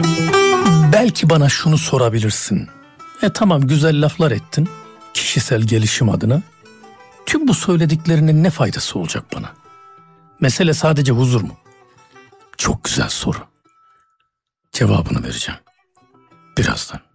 Belki bana şunu sorabilirsin. Tamam, güzel laflar ettin kişisel gelişim adına. Tüm bu söylediklerinin ne faydası olacak bana? Mesele sadece huzur mu? Çok güzel soru. Cevabını vereceğim birazdan.